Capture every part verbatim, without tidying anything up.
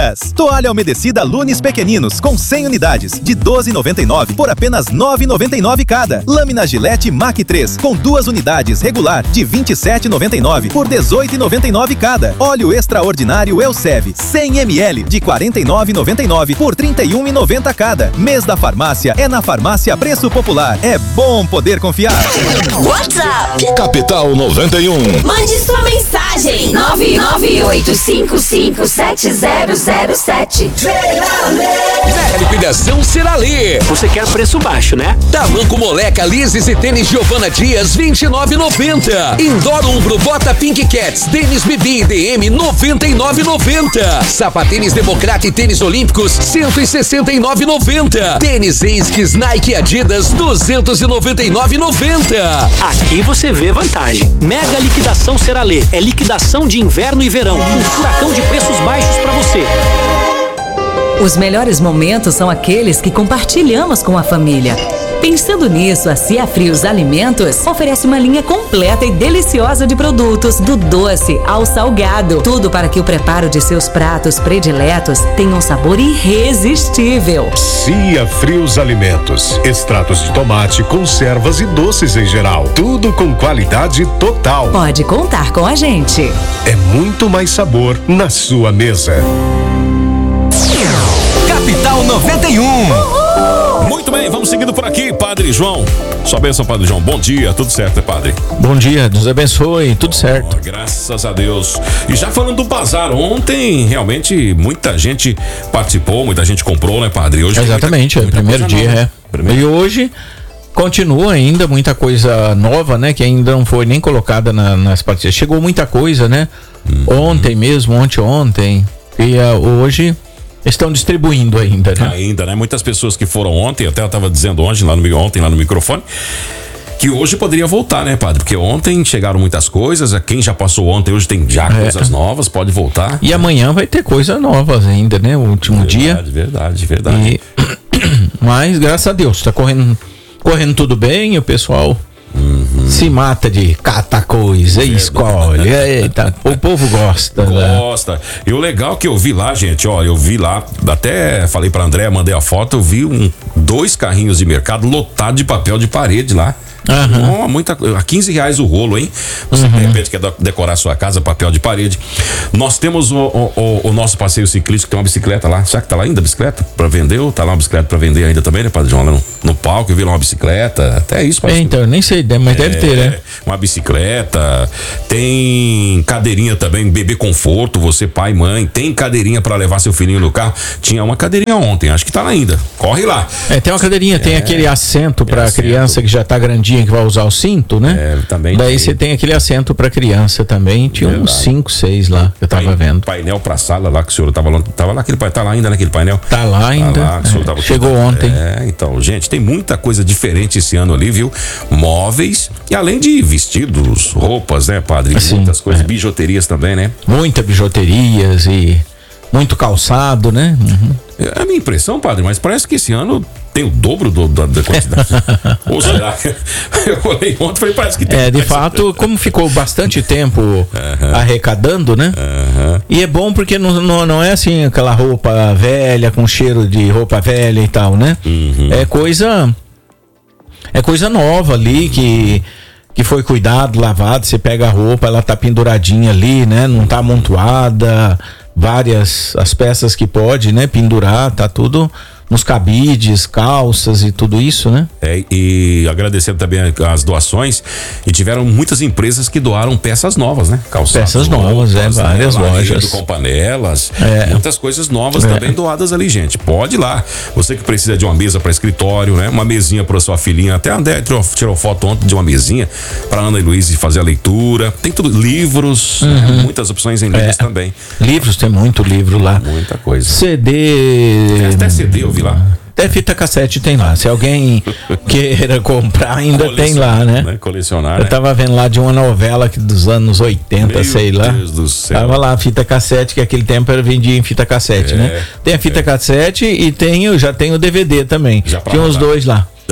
dias. Toalha umedecida Lunes Pequeninos com cem unidades de doze reais e noventa e nove centavos por apenas nove reais e noventa e nove centavos cada. Lâmina Gillette Mac três com duas unidades regular de vinte e sete reais e noventa e nove centavos por dezoito reais e noventa e nove centavos cada. Óleo extraordinário Elsev cem mililitros de quarenta e nove reais e noventa e nove centavos por trinta e um reais e noventa centavos cada. Mês da farmácia é na Farmácia Preço Popular. É bom poder confiar. WhatsApp Capital noventa e um. Mande sua mensagem nove nove oito cinco cinco sete zero zero sete. Mega liquidação Seralê. Você quer preço baixo, né? Tamanco Moleca Lises e tênis Giovanna Dias vinte e nove reais e noventa centavos. Indoor Umbro Bota Pink Cats tênis B B e D M noventa e nove reais e noventa centavos. Sapatênis Democrata e tênis Olímpicos cento e sessenta e nove reais e noventa centavos. Tênis Esquis Nike Adidas duzentos e noventa e nove reais e noventa centavos. Aqui você vê vantagem. Mega liquidação Seralê. É liquidação de inverno e verão. Um furacão de preços baixos para você. Os melhores momentos são aqueles que compartilhamos com a família. Pensando nisso, a Cia Frios Alimentos oferece uma linha completa e deliciosa de produtos, do doce ao salgado. Tudo para que o preparo de seus pratos prediletos tenha um sabor irresistível. Cia Frios Alimentos. Extratos de tomate, conservas e doces em geral. Tudo com qualidade total. Pode contar com a gente. É muito mais sabor na sua mesa. Capital noventa e um. Uhul. Muito bem, vamos seguindo por aqui, Padre João. Sua bênção, Padre João. Bom dia, tudo certo, né, Padre? Bom dia, Deus abençoe, tudo oh, certo. Graças a Deus. E já falando do bazar, ontem realmente muita gente participou, muita gente comprou, né, Padre? Hoje Exatamente, muita, é o primeiro dia, nova. é. Primeiro. E hoje continua ainda muita coisa nova, né, que ainda não foi nem colocada na, nas partilhas. Chegou muita coisa, né? Uhum. Ontem mesmo, ontem, ontem. E uh, hoje estão distribuindo ainda, né? Ainda, né? Muitas pessoas que foram ontem, até eu estava dizendo ontem lá, no, ontem lá no microfone, que hoje poderia voltar, né, Padre? Porque ontem chegaram muitas coisas, quem já passou ontem, hoje tem já é. coisas novas, pode voltar. E amanhã vai ter coisas novas ainda, né? O último verdade, dia. Verdade, verdade, e... Mas, graças a Deus, tá correndo, correndo tudo bem, o pessoal... Uhum. Se mata de catar coisa e escolhe. Eita, o povo gosta. Gosta. Né? E o legal que eu vi lá, gente, ó, eu vi lá, até falei pra André, mandei a foto, eu vi um, dois carrinhos de mercado lotados de papel de parede lá. Uhum. Oh, muita, a quinze reais o rolo, hein? Você uhum. de repente quer decorar sua casa, papel de parede. Nós temos o, o, o, o nosso passeio ciclístico, tem uma bicicleta lá. Será que tá lá ainda a bicicleta? Pra vender? Ou tá lá uma bicicleta pra vender ainda também, né, Padre João? Lá no, no palco, eu vi lá uma bicicleta. Até isso, Padre. É, então, eu nem sei, mas é, deve ter, né? Uma bicicleta. Tem cadeirinha também, bebê conforto, você pai e mãe. Tem cadeirinha pra levar seu filhinho no carro. Tinha uma cadeirinha ontem, acho que tá lá ainda. Corre lá. É, tem uma cadeirinha, é, tem aquele assento pra é assento. criança que já tá grandinha, que vai usar o cinto, né? É, também. Daí você tem aquele assento pra criança também. Tinha Verdade. uns cinco, seis lá que eu tava Pai, vendo. Painel pra sala lá que o senhor tava lá. Tava lá aquele tá lá ainda naquele painel. Tá lá ainda. Tá lá, é, tava chegou tudo, ontem. É, então, gente, tem muita coisa diferente esse ano ali, viu? Móveis e além de vestidos, roupas, né, Padre? Assim, muitas coisas, é. bijuterias também, né? Muita bijuterias e muito calçado, né? Uhum. É a minha impressão, Padre, mas parece que esse ano tem o dobro do, da, da quantidade. Ou será que eu olhei ontem e falei, parece que tem. É, de fato, como ficou bastante tempo uhum. arrecadando, né? Uhum. E é bom porque não, não, não é assim aquela roupa velha, com cheiro de roupa velha e tal, né? Uhum. É coisa. É coisa nova ali que. Que foi cuidado, lavado, você pega a roupa, ela tá penduradinha ali, né? Não tá amontoada, várias as peças que pode, né? Pendurar, tá tudo nos cabides, calças e tudo isso, né? É, e agradecendo também as doações, e tiveram muitas empresas que doaram peças novas, né? Calçados, peças novas, é, várias né? lojas. Com panelas, é. muitas coisas novas é. também doadas ali, gente. Pode ir lá. Você que precisa de uma mesa para escritório, né? Uma mesinha para sua filhinha. Até a André tirou, tirou foto ontem de uma mesinha para Ana e Luiz fazer a leitura. Tem tudo, livros, uhum. né? Muitas opções em livros é. também. Livros, tem muito livro lá. Muita coisa. C D. Tem até C D, eu vi lá. Até fita cassete tem lá. Se alguém queira comprar, ainda tem lá, né? né? Colecionar. Eu né? tava vendo lá de uma novela que dos anos oitenta, Meu sei lá. Deus do céu. Tava lá a fita cassete, que aquele tempo era vendia em fita cassete, é, né? Tem a fita é. cassete e tem, já tem o D V D também. Já Tinha os dois lá.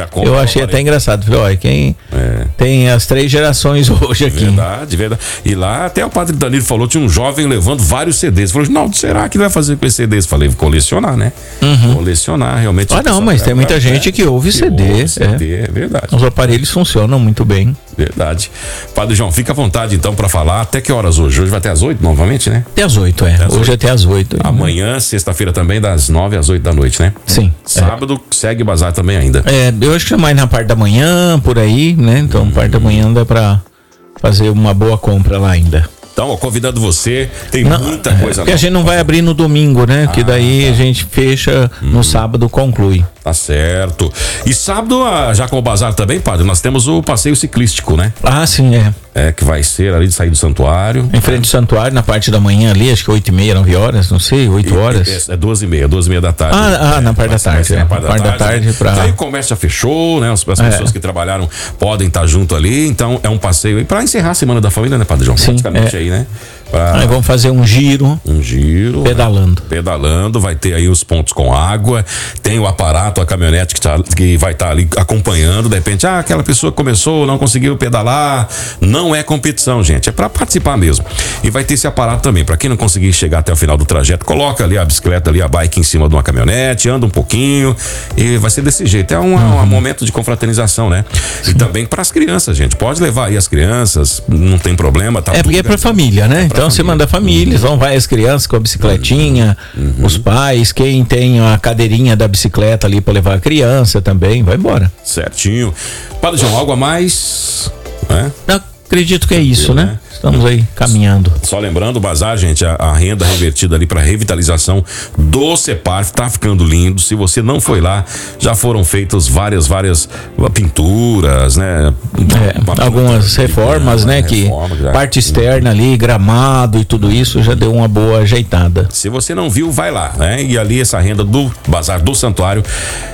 Já compra Eu achei até engraçado. Falei, olha, quem é. tem as três gerações hoje aqui. Verdade, verdade. E lá até o padre Danilo falou, tinha um jovem levando vários C Ds. Falou, não, será que ele vai fazer com esses C Ds? Falei, colecionar, né? Uhum. Colecionar, realmente. Ah, não, mas tem muita gente que ouve que C D. Ouve C D, é. é verdade. Os aparelhos funcionam muito bem. Verdade. Padre João, fica à vontade então pra falar. Até que horas hoje? Hoje vai até às oito novamente, né? Até às oito, é. Até hoje oito. Até às oito. Amanhã, sexta-feira também, das nove às oito da noite, né? Sim. Sábado é. segue bazar também ainda. É, eu acho que é mais na parte da manhã, por aí, né? Então, hum. parte da manhã dá pra fazer uma boa compra lá ainda. Então, ó, convidando você, tem não, muita coisa. Porque a gente não vai abrir no domingo, né? Ah, que daí tá. a gente fecha hum. no sábado, conclui. Tá certo. E sábado, já com o bazar também, padre, nós temos o passeio ciclístico, né? Ah, sim, é. É, que vai ser ali de sair do santuário. Em frente do santuário, na parte da manhã ali, acho que oito e meia, nove horas, não sei, oito horas. É, é duas e meia, duas e meia da tarde. Ah, ah é, na parte da tarde. É, na parte da tarde, da tarde né? pra... Aí o comércio já fechou, né? As, as é. pessoas que trabalharam podem estar junto ali, então é um passeio aí pra encerrar a Semana da Família, né, Padre João? Sim, praticamente é. aí, né? Pra... Aí vamos fazer um giro. Um giro. Pedalando. Né? Pedalando, vai ter aí os pontos com água, tem o aparato, a caminhonete que, tá, que vai estar tá ali acompanhando, de repente, ah, aquela pessoa começou, não conseguiu pedalar, não é competição, gente, é para participar mesmo. E vai ter esse aparato também, para quem não conseguir chegar até o final do trajeto, coloca ali a bicicleta, ali a bike em cima de uma caminhonete, anda um pouquinho e vai ser desse jeito. É um, uhum. um momento de confraternização, né? Sim. E também para as crianças, gente, pode levar aí as crianças, não tem problema. Tá é porque é para família, né? É então você manda a família, uhum. vão vai as crianças com a bicicletinha, uhum. os pais, quem tem a cadeirinha da bicicleta ali para levar a criança também, vai embora. Certinho. Padre João, algo a mais? É? Não, acredito que é isso, né? Estamos aí caminhando. Só lembrando, o bazar, gente, a, a renda revertida ali para revitalização do Ceparf tá ficando lindo. Se você não foi lá, já foram feitas várias, várias pinturas, né? É, uma, algumas uma, reformas, né? Que reforma, já, parte externa ali, gramado e tudo isso já deu uma boa ajeitada. Se você não viu, vai lá, né? E ali essa renda do bazar do santuário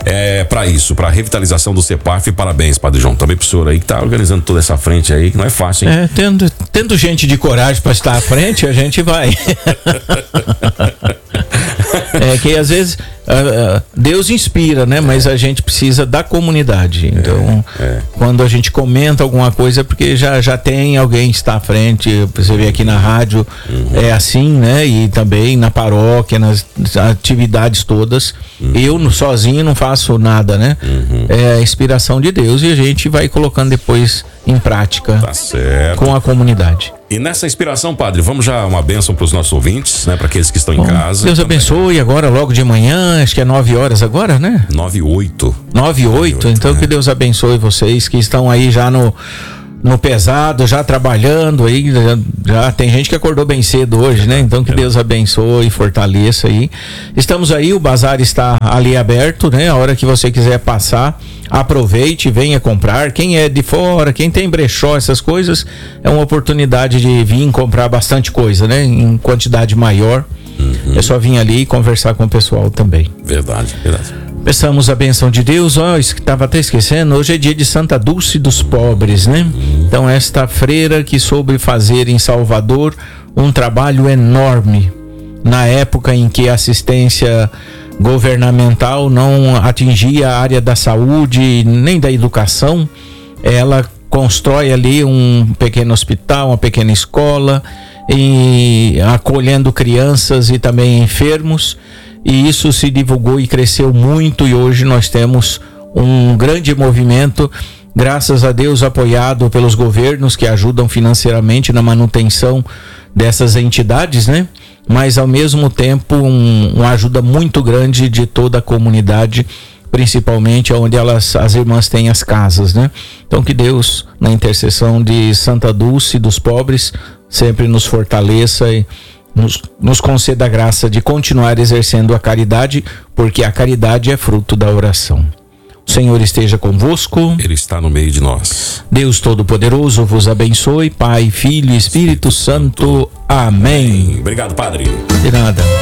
é para isso, para revitalização do Ceparf. Parabéns, Padre João, também pro senhor aí que tá organizando toda essa frente aí, que não é fácil, hein? É, tendo, tendo gente de coragem para estar à frente, a gente vai. É que às vezes uh, uh, Deus inspira, né? Mas a gente precisa da comunidade. Então, é, é. quando a gente comenta alguma coisa, é porque já, já tem alguém que está à frente. Você vê aqui na rádio, uhum. é assim, né? E também na paróquia, nas atividades todas. Uhum. Eu sozinho não faço nada, né? Uhum. É a inspiração de Deus e a gente vai colocando depois em prática tá certo. Com a comunidade. E nessa inspiração, padre, vamos já uma bênção para os nossos ouvintes, né? Para aqueles que estão Bom, em casa. Deus também. Abençoe agora, logo de manhã, acho que é nove horas agora, né? Nove e oito. Nove e oito, então né? Que Deus abençoe vocês que estão aí já no, no pesado, já trabalhando aí, já, já tem gente que acordou bem cedo hoje, né? Então que Deus abençoe e fortaleça aí. Estamos aí, o bazar está ali aberto, né? A hora que você quiser passar, aproveite, venha comprar. Quem é de fora, quem tem brechó, essas coisas, é uma oportunidade de vir comprar bastante coisa, né? Em quantidade maior. Uhum. É só vir ali e conversar com o pessoal também. Verdade, verdade. Peçamos a bênção de Deus. Ó, oh, estava até esquecendo, hoje é dia de Santa Dulce dos Pobres, né? Uhum. Então esta freira que soube fazer em Salvador um trabalho enorme na época em que a assistência governamental não atingia a área da saúde nem da educação. Ela constrói ali um pequeno hospital, uma pequena escola, e acolhendo crianças e também enfermos, e isso se divulgou e cresceu muito, e hoje nós temos um grande movimento, graças a Deus, apoiado pelos governos que ajudam financeiramente na manutenção dessas entidades, né? Mas ao mesmo tempo um, uma ajuda muito grande de toda a comunidade, principalmente onde elas, as irmãs têm as casas, né? Então que Deus, na intercessão de Santa Dulce dos Pobres, sempre nos fortaleça e nos, nos conceda a graça de continuar exercendo a caridade, porque a caridade é fruto da oração. O Senhor esteja convosco. Ele está no meio de nós. Deus Todo-Poderoso vos abençoe, Pai, Filho e Espírito Santo. Amém. Obrigado, Padre. De nada.